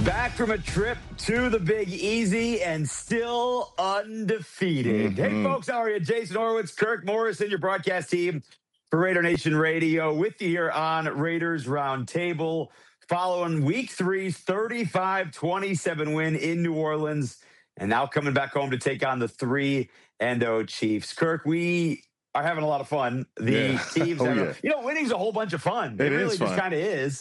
Back from a trip to the Big Easy and still undefeated. Hey, folks, how are you? Jason Horowitz, Kirk Morrison, your broadcast team for Raider Nation Radio with you here on Raiders Roundtable. Following Week 3's 35-27 win in New Orleans, and now coming back home to take on the 3-0 Chiefs. Kirk, we are having a lot of fun. The teams, winning's a whole bunch of fun. It really just kind of is.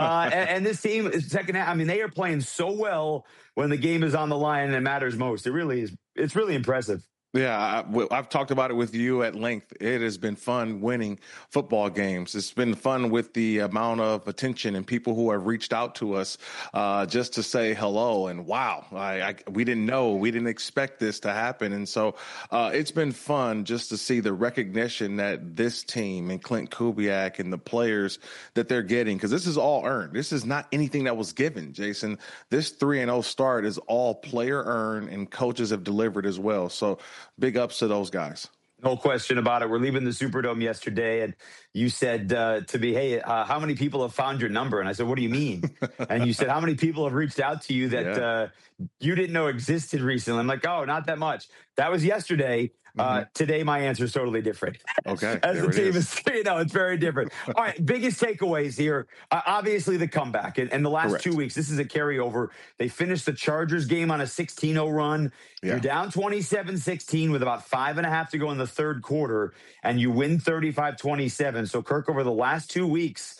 And this team is second half. I mean, they are playing so well when the game is on the line and it matters most. It really is. It's really impressive. Yeah, I've talked about it with you at length. It has been fun winning football games. It's been fun with the amount of attention and people who have reached out to us just to say hello and wow, we didn't know, we didn't expect this to happen. And so it's been fun just to see the recognition that this team and Klint Kubiak and the players that they're getting, because this is all earned. This is not anything that was given, Jason. This 3-0 start is all player earned and coaches have delivered as well. So big ups to those guys. No question about it. We're leaving the Superdome yesterday, and you said to me, hey, how many people have found your number? And I said, what do you mean? And you said, how many people have reached out to you that you didn't know existed recently? I'm like, oh, not that much. That was yesterday. Today, my answer is totally different. Okay. As the team is, it's very different. All right. Biggest takeaways here. Obviously, the comeback. And the last 2 weeks, this is a carryover. They finished the Chargers game on a 16-0 run. Yeah. You're down 27-16 with about 5.5 to go in the third quarter, and you win 35-27. So, Kirk, over the last 2 weeks,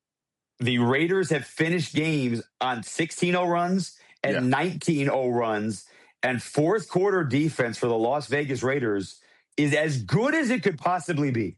the Raiders have finished games on 16-0 runs and 19-0 runs. And fourth quarter defense for the Las Vegas Raiders is as good as it could possibly be.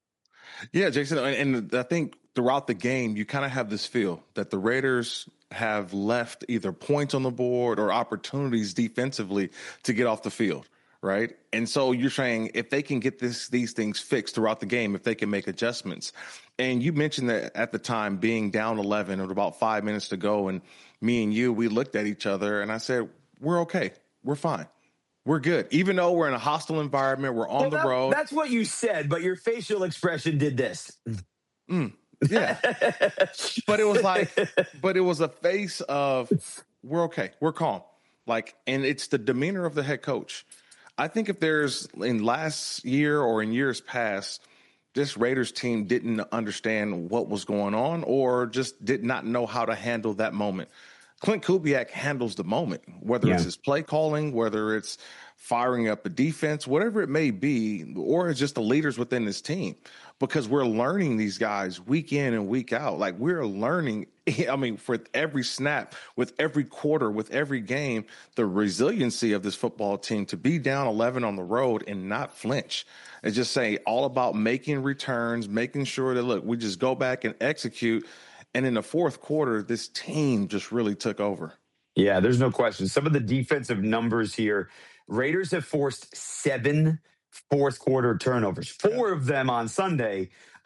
Yeah, Jason. And I think throughout the game, you kind of have this feel that the Raiders have left either points on the board or opportunities defensively to get off the field, right? And so you're saying if they can get these things fixed throughout the game, if they can make adjustments. And you mentioned that at the time being down 11 with about 5 minutes to go, and me and you, we looked at each other and I said, we're okay. We're fine. We're good. Even though we're in a hostile environment, we're on the road. That's what you said, but your facial expression did this. Yeah. But it was a face of, we're okay. We're calm. And it's the demeanor of the head coach. I think if there's in last year or in years past, this Raiders team didn't understand what was going on or just did not know how to handle that moment. Klint Kubiak handles the moment, whether it's his play calling, whether it's firing up the defense, whatever it may be, or it's just the leaders within this team, because we're learning these guys week in and week out. We're learning, for every snap, with every quarter, with every game, the resiliency of this football team to be down 11 on the road and not flinch. It's just saying all about making returns, making sure that, look, we just go back and execute. And in the fourth quarter, this team just really took over. Yeah, there's no question. Some of the defensive numbers here, Raiders have forced 7 fourth quarter turnovers, 4 of them on Sunday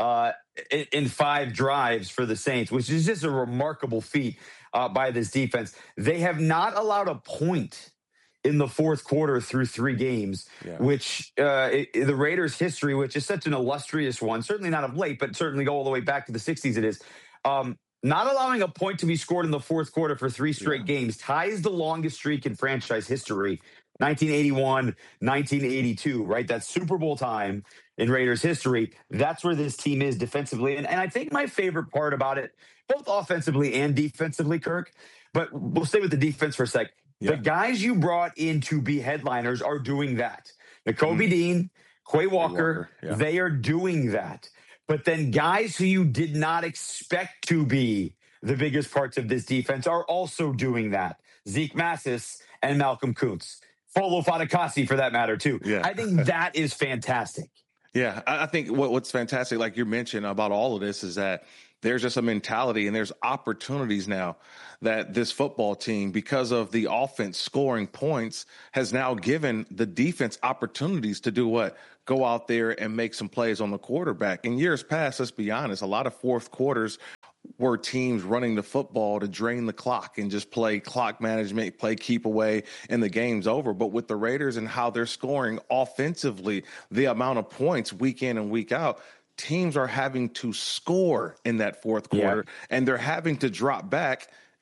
in 5 drives for the Saints, which is just a remarkable feat by this defense. They have not allowed a point in the fourth quarter through 3 games, which the Raiders' history, which is such an illustrious one, certainly not of late, but certainly go all the way back to the 60s it is. Not allowing a point to be scored in the fourth quarter for 3 straight games ties the longest streak in franchise history, 1981, 1982, right? That's Super Bowl time in Raiders history. That's where this team is defensively. And I think my favorite part about it, both offensively and defensively, Kirk, but we'll stay with the defense for a sec. The guys you brought in to be headliners are doing that. Nakobe Dean, Quay Walker, they are doing that. But then guys who you did not expect to be the biggest parts of this defense are also doing that. Zeke Massis and Malcolm Kuntz. Folo Fatukasi, for that matter, too. Yeah. I think that is fantastic. Yeah, I think what's fantastic, like you mentioned about all of this, is that there's just a mentality and there's opportunities now that this football team, because of the offense scoring points, has now given the defense opportunities to do what? Go out there and make some plays on the quarterback. In years past, let's be honest, a lot of fourth quarters were teams running the football to drain the clock and just play clock management, play keep away, and the game's over. But with the Raiders and how they're scoring offensively, the amount of points week in and week out, teams are having to score in that fourth quarter, and they're having to drop back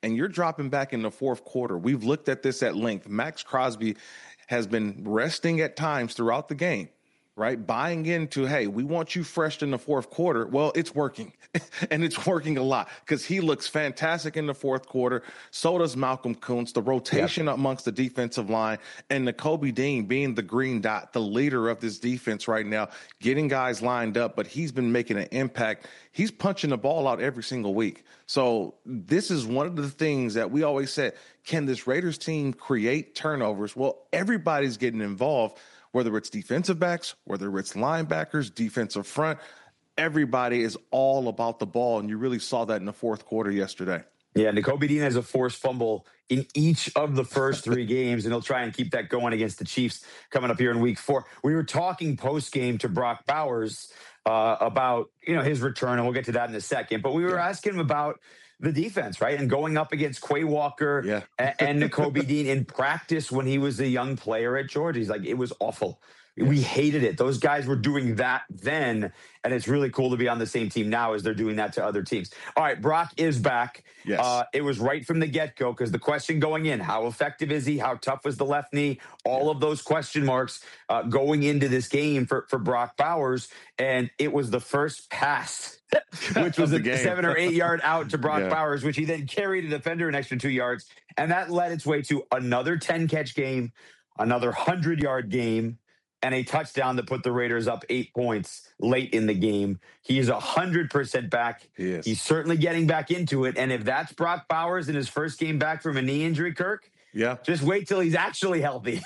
and you're dropping back in the fourth quarter. We've looked at this at length. Max Crosby has been resting at times throughout the game, right? Buying into, hey, we want you fresh in the fourth quarter. Well, it's working, and it's working a lot because he looks fantastic in the fourth quarter. So does Malcolm Kuntz. The rotation amongst the defensive line, and Nakobe Dean being the green dot, the leader of this defense right now, getting guys lined up, but he's been making an impact. He's punching the ball out every single week. So this is one of the things that we always said, can this Raiders team create turnovers? Well, everybody's getting involved, whether it's defensive backs, whether it's linebackers, defensive front. Everybody is all about the ball, and you really saw that in the fourth quarter yesterday. Yeah, Nakobe Dean has a forced fumble in each of the first 3 games, and he'll try and keep that going against the Chiefs coming up here in week 4. We were talking post-game to Brock Bowers about, his return, and we'll get to that in a second. But we were asking him about the defense, right? And going up against Quay Walker and Nakobe Dean in practice when he was a young player at Georgia. He's like, it was awful. We hated it. Those guys were doing that then, and it's really cool to be on the same team now as they're doing that to other teams. All right, Brock is back. Yes. It was right from the get-go because the question going in, how effective is he? How tough was the left knee? All of those question marks going into this game for Brock Bowers, and it was the first pass, which was a 7 or 8 yard out to Brock Bowers, which he then carried a defender an extra 2 yards, and that led its way to another 10-catch game, another 100-yard game, and a touchdown that put the Raiders up 8 points late in the game. He is 100% back. He's certainly getting back into it. And if that's Brock Bowers in his first game back from a knee injury, Kirk, just wait till he's actually healthy.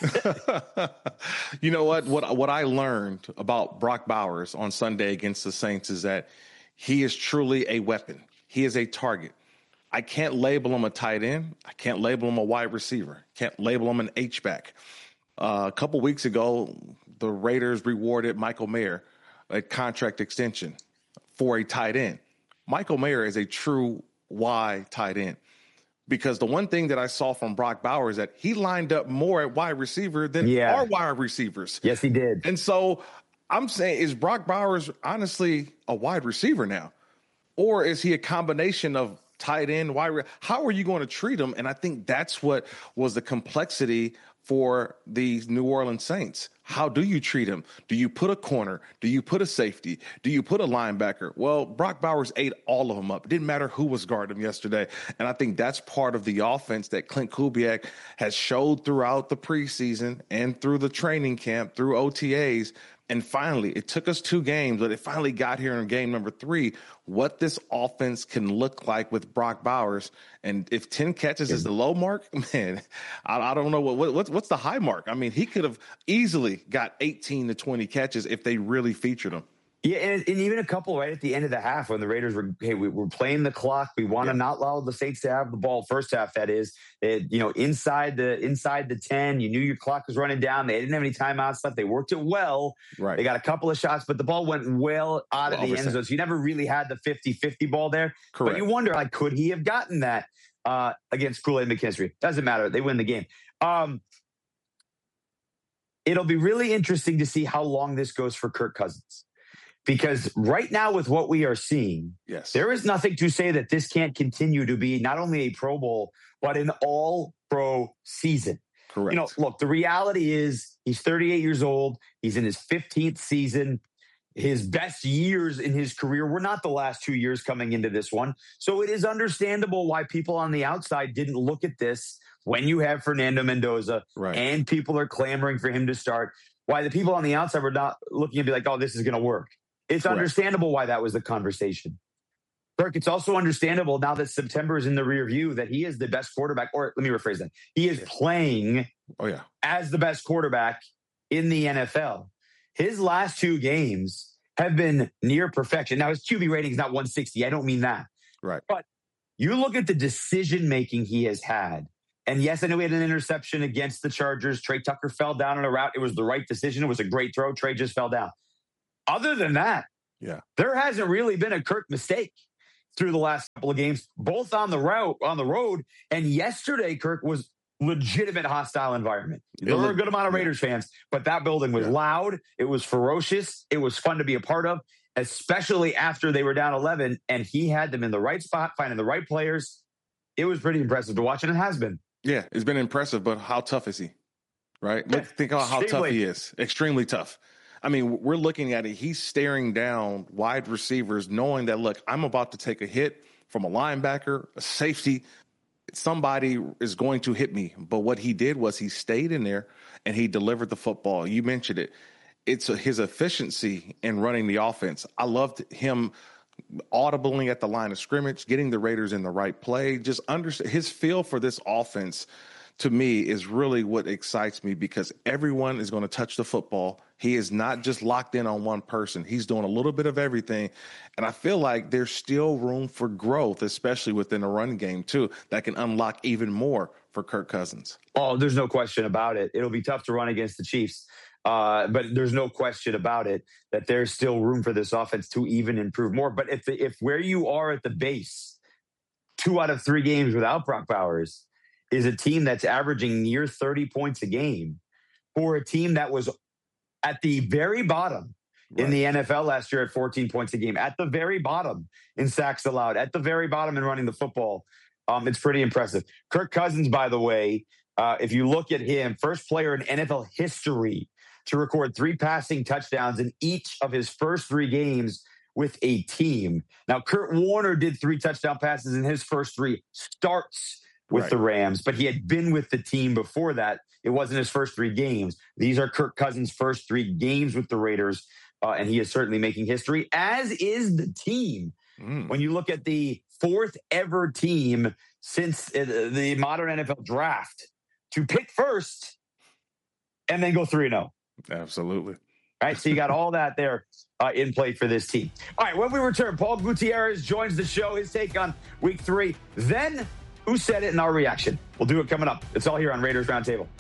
You know what? What I learned about Brock Bowers on Sunday against the Saints is that he is truly a weapon. He is a target. I can't label him a tight end. I can't label him a wide receiver. Can't label him an H-back. A couple weeks ago, the Raiders rewarded Michael Mayer a contract extension for a tight end. Michael Mayer is a true Y tight end because the one thing that I saw from Brock Bowers is that he lined up more at wide receiver than our wide receivers. Yes, he did. And so I'm saying, is Brock Bowers honestly a wide receiver now? Or is he a combination of tight end, wide? How are you going to treat him? And I think that's what was the complexity for the New Orleans Saints. How do you treat him? Do you put a corner? Do you put a safety? Do you put a linebacker? Well, Brock Bowers ate all of them up. It didn't matter who was guarding him yesterday. And I think that's part of the offense that Clint Kubiak has showed throughout the preseason and through the training camp, through OTAs. And finally, it took us 2 games, but it finally got here in game number 3, what this offense can look like with Brock Bowers. And if 10 catches is the low mark, man, I don't know what's the high mark. I mean, he could have easily got 18 to 20 catches if they really featured him. Yeah, and even a couple right at the end of the half when the Raiders were, we're playing the clock. We want to not allow the Saints to have the ball first half, that is. Inside the 10, you knew your clock was running down. They didn't have any timeouts left. They worked it well. Right. They got a couple of shots, but the ball went well out of the end zone. So you never really had the 50-50 ball there. Correct. But you wonder, could he have gotten that against Kool-Aid McKinstry? Doesn't matter. They win the game. It'll be really interesting to see how long this goes for Kirk Cousins. Because right now with what we are seeing, there is nothing to say that this can't continue to be not only a Pro Bowl, but an all-pro season. Correct. Look, the reality is he's 38 years old. He's in his 15th season. His best years in his career were not the last 2 years coming into this one. So it is understandable why people on the outside didn't look at this when you have Fernando Mendoza and people are clamoring for him to start. Why the people on the outside were not looking and be like, oh, this is going to work. It's understandable why that was the conversation. Kirk, it's also understandable now that September is in the rear view that he is the best quarterback, or let me rephrase that. He is playing as the best quarterback in the NFL. His last 2 games have been near perfection. Now, his QB rating is not 160. I don't mean that. Right. But you look at the decision-making he has had. And yes, I know he had an interception against the Chargers. Trey Tucker fell down on a route. It was the right decision. It was a great throw. Trey just fell down. Other than that, there hasn't really been a Kirk mistake through the last couple of games, both on the road. And yesterday, Kirk was legitimate hostile environment. There were a good amount of Raiders fans, but that building was loud. It was ferocious. It was fun to be a part of, especially after they were down 11 and he had them in the right spot, finding the right players. it was pretty impressive to watch, and it has been. Yeah, it's been impressive, but how tough is he? Right? Think about how tough he is. Extremely tough. I mean, we're looking at it. He's staring down wide receivers, knowing that, look, I'm about to take a hit from a linebacker, a safety. Somebody is going to hit me. But what he did was he stayed in there and he delivered the football. You mentioned it. It's his efficiency in running the offense. I loved him audibly at the line of scrimmage, getting the Raiders in the right play. Just understand his feel for this offense, to me, is really what excites me, because everyone is going to touch the football. He is not just locked in on one person. He's doing a little bit of everything. And I feel like there's still room for growth, especially within the run game, too, that can unlock even more for Kirk Cousins. Oh, there's no question about it. It'll be tough to run against the Chiefs. But there's no question about it that there's still room for this offense to even improve more. But if where you are at the base, 2 out of 3 games without Brock Bowers, is a team that's averaging near 30 points a game, for a team that was at the very bottom in the NFL last year at 14 points a game, at the very bottom in sacks allowed, at the very bottom in running the football, it's pretty impressive. Kirk Cousins, by the way, if you look at him, first player in NFL history to record 3 passing touchdowns in each of his first 3 games with a team. Now, Kurt Warner did 3 touchdown passes in his first 3 starts with the Rams, but he had been with the team before that. It wasn't his first 3 games. These are Kirk Cousins' first 3 games with the Raiders, and he is certainly making history, as is the team. When you look at the 4th ever team since the modern NFL draft to pick first and then go 3-0. Absolutely. All right, so you got all that there in play for this team. All right, when we return, Paul Gutierrez joins the show, his take on Week 3. Then, who said it in our reaction? We'll do it coming up. It's all here on Raiders Roundtable.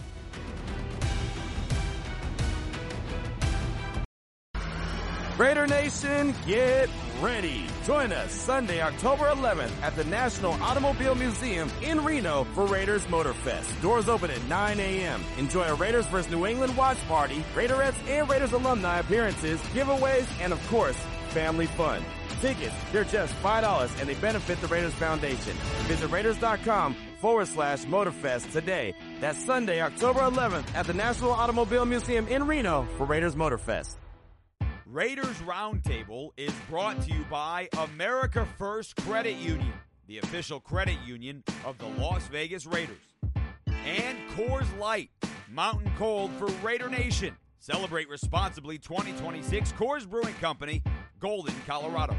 Raider Nation, get ready. Join us Sunday, October 11th at the National Automobile Museum in Reno for Raiders Motorfest. Doors open at 9 a.m. Enjoy a Raiders vs. New England watch party, Raiderettes and Raiders alumni appearances, giveaways, and of course, family fun. Tickets, they're just $5 and they benefit the Raiders Foundation. Visit Raiders.com/Motorfest today. That's Sunday, October 11th at the National Automobile Museum in Reno for Raiders Motorfest. Raiders Roundtable is brought to you by America First Credit Union, the official credit union of the Las Vegas Raiders. And Coors Light, mountain cold for Raider Nation. Celebrate responsibly 2026. Coors Brewing Company, Golden, Colorado.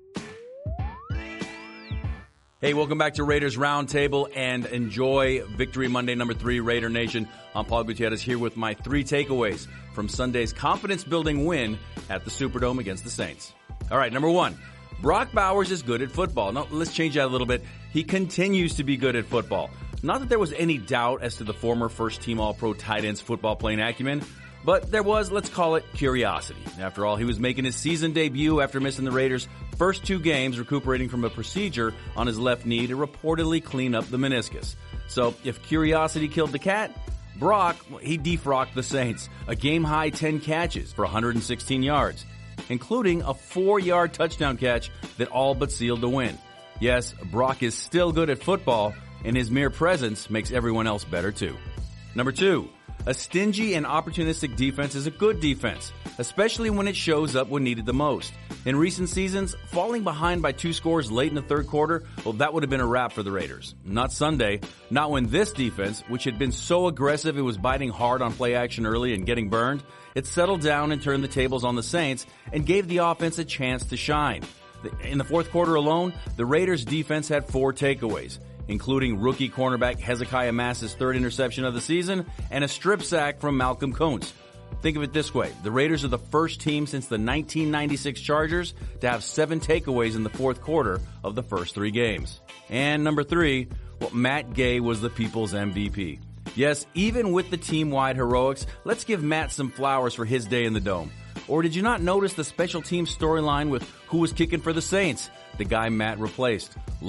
Hey, welcome back to Raiders Roundtable and enjoy Victory Monday number 3, Raider Nation. I'm Paul Gutierrez here with my 3 takeaways from Sunday's confidence-building win at the Superdome against the Saints. All right, number 1, Brock Bowers is good at football. Now, let's change that a little bit. He continues to be good at football. Not that there was any doubt as to the former first-team All-Pro tight end's football playing acumen, but there was, let's call it, curiosity. After all, he was making his season debut after missing the Raiders' first 2 games, recuperating from a procedure on his left knee to reportedly clean up the meniscus. So, if curiosity killed the cat, Brock, he defrocked the Saints. A game-high 10 catches for 116 yards, including a 4-yard touchdown catch that all but sealed the win. Yes, Brock is still good at football, and his mere presence makes everyone else better too. Number 2, a stingy and opportunistic defense is a good defense, especially when it shows up when needed the most. In recent seasons, falling behind by 2 scores late in the third quarter, well, that would have been a wrap for the Raiders. Not Sunday, not when this defense, which had been so aggressive it was biting hard on play action early and getting burned, it settled down and turned the tables on the Saints and gave the offense a chance to shine. In the fourth quarter alone, the Raiders defense had 4 takeaways, including rookie cornerback Hezekiah Mass's 3rd interception of the season and a strip sack from Malcolm Koonce. Think of it this way. The Raiders are the first team since the 1996 Chargers to have 7 takeaways in the fourth quarter of the first 3 games. And number 3, well, Matt Gay was the people's MVP. Yes, even with the team-wide heroics, let's give Matt some flowers for his day in the Dome. Or did you not notice the special team storyline with who was kicking for the Saints? The guy Matt replaced.